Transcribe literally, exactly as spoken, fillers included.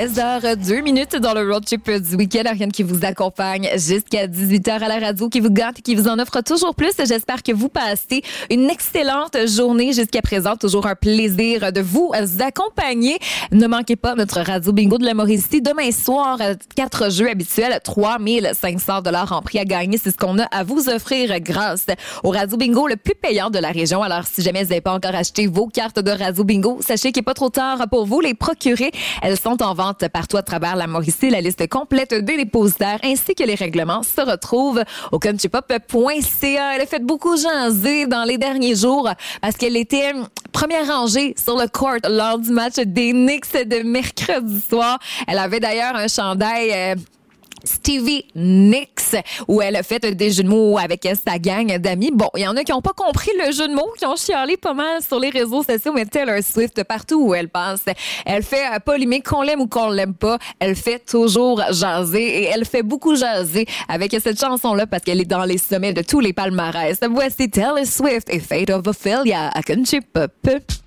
seize heures deux minutes dans le road trip du week-end. Ariane qui vous accompagne jusqu'à dix-huit heures à la radio, qui vous gâte et qui vous en offre toujours plus. J'espère que vous passez une excellente journée jusqu'à présent. Toujours un plaisir de vous accompagner. Ne manquez pas notre radio bingo de la Mauricie. Demain soir, quatre jeux habituels, trois mille cinq cents dollars en prix à gagner. C'est ce qu'on a à vous offrir grâce au radio bingo le plus payant de la région. Alors, si jamais vous n'avez pas encore acheté vos cartes de radio bingo, sachez qu'il n'est pas trop tard pour vous les procurer. Elles sont en vente partout à travers la Mauricie. La liste complète des dépositaires ainsi que les règlements se retrouvent au countrypop point c a. Elle a fait beaucoup jaser dans les derniers jours parce qu'elle était première rangée sur le court lors du match des Knicks de mercredi soir. Elle avait d'ailleurs un chandail euh, Stevie Nicks, où elle a fait des jeux de mots avec sa gang d'amis. Bon, il y en a qui n'ont pas compris le jeu de mots, qui ont chialé pas mal sur les réseaux sociaux, mais Taylor Swift, partout où elle passe, elle fait polémique, qu'on l'aime ou qu'on l'aime pas, elle fait toujours jaser, et elle fait beaucoup jaser avec cette chanson-là, parce qu'elle est dans les sommets de tous les palmarès. Voici Taylor Swift et Fate of Ophelia à Country Pop.